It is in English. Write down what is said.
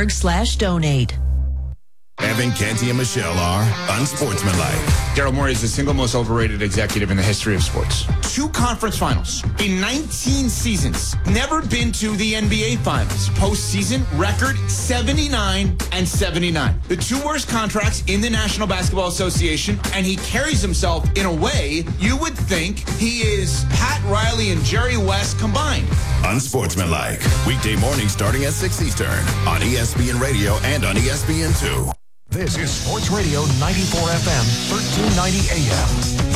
ESPN.com/donate. Evan, Canty, and Michelle are unsportsmanlike. Daryl Morey is the single most overrated executive in the history of sports. 2 conference finals in 19 seasons. Never been to the NBA Finals. Postseason record 79-79. The 2 worst contracts in the National Basketball Association, and he carries himself in a way you would think he is Pat Riley and Jerry West combined. Unsportsmanlike. Weekday morning starting at 6 Eastern on ESPN Radio and on ESPN2. This is Sports Radio 94 FM, 1390 AM.